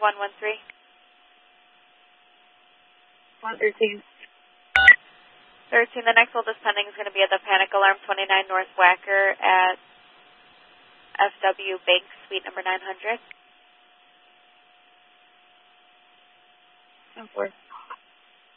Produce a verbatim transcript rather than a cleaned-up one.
one one three. one thirteen. thirteen, the next hold is pending is going to be at the Panic Alarm twenty-nine North Wacker at F W Bank Suite number nine hundred. ten four.